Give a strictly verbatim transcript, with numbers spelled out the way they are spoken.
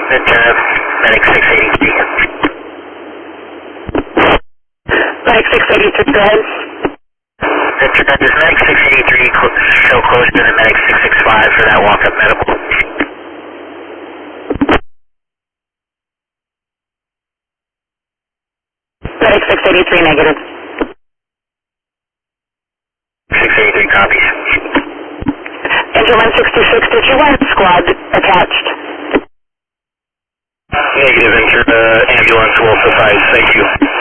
Ventura, Medic six eighty-three. Medic six eighty-three, go ahead. Ventura, does Medic six eighty-three show close to the Medic six sixty-five for that walk-up medical? Medic six eighty-three, negative. six eighty-three copies. Engine one sixty-six, did you want squad attached? Negative, Ventura, ambulance will suffice, thank you.